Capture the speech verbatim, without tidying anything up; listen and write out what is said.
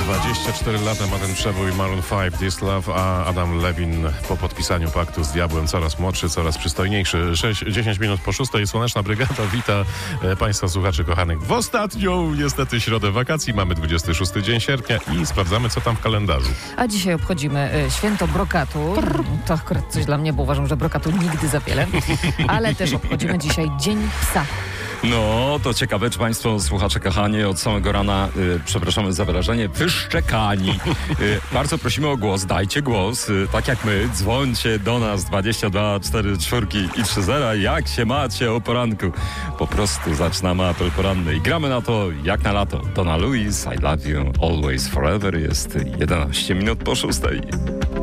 dwadzieścia cztery lata ma ten przebój Maroon pięć, This Love, a Adam Levine po podpisaniu paktu z diabłem coraz młodszy, coraz przystojniejszy. sześć, dziesięć minut po szóstej, Słoneczna Brygada wita e, Państwa słuchaczy kochanych w ostatnią, niestety, środę wakacji. Mamy dwudziesty szósty dzień sierpnia i sprawdzamy, co tam w kalendarzu. A dzisiaj obchodzimy y, święto brokatu. To akurat coś dla mnie, bo uważam, że brokatu nigdy za wiele. Ale też obchodzimy dzisiaj Dzień Psa. No, to ciekawe, czy Państwo, słuchacze kochani, od samego rana, y, przepraszamy za wyrażenie, wyszczekani. Y, bardzo prosimy o głos, dajcie głos, y, tak jak my, dzwońcie do nas dwadzieścia dwa cztery cztery i trzy zero, jak się macie o poranku. Po prostu zaczynamy apel poranny i gramy na to jak na lato. Donna Louise, I love you always forever, jest jedenaście minut po szóstej.